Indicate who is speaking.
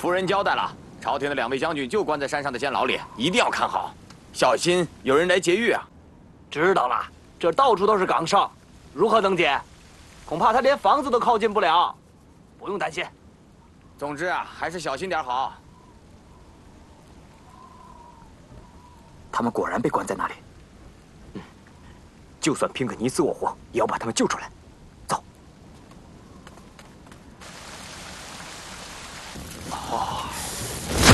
Speaker 1: 夫人交代了，朝廷的2位将军就关在山上的监牢里，一定要看好，小心有人来劫狱啊！
Speaker 2: 知道了，这到处都是岗哨，如何能解？恐怕他连房子都靠近不了。不用担心。
Speaker 1: 总之啊，还是小心点好。
Speaker 3: 他们果然被关在那里。就算拼个你死我活，也要把他们救出来。